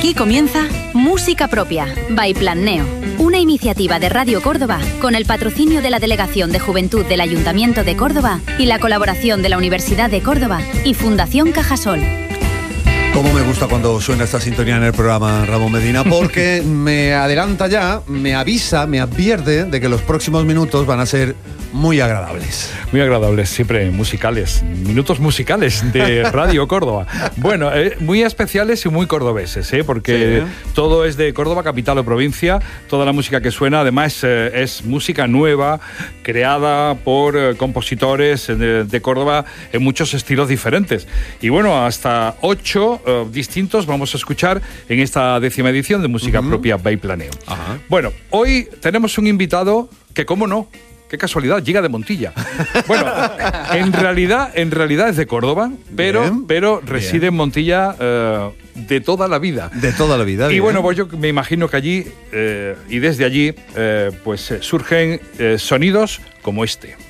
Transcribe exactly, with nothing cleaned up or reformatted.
Aquí comienza Música Propia, by Plan Neo, una iniciativa de Radio Córdoba con el patrocinio de la Delegación de Juventud del Ayuntamiento de Córdoba y la colaboración de la Universidad de Córdoba y Fundación Cajasol. Cómo me gusta cuando suena esta sintonía en el programa, Ramón Medina, porque me adelanta ya, me avisa, me advierte de que los próximos minutos van a ser muy agradables. Muy agradables, siempre musicales, minutos musicales de Radio Córdoba. Bueno, eh, muy especiales y muy cordobeses, ¿eh? porque sí, ¿eh? todo es de Córdoba, capital o provincia. Toda la música que suena, además, eh, es música nueva, creada por eh, compositores de, de Córdoba en muchos estilos diferentes. Y bueno, hasta ocho eh, distintos vamos a escuchar en esta décima edición de Música uh-huh. Propia by Plan Neo. Uh-huh. Bueno, hoy tenemos un invitado que, cómo no, qué casualidad, llega de Montilla. Bueno, en realidad, en realidad es de Córdoba, pero, bien, pero reside bien. en Montilla eh, de toda la vida. De toda la vida. Y bien. bueno, pues yo me imagino que allí, eh, y desde allí, eh, pues eh, surgen eh, sonidos como este.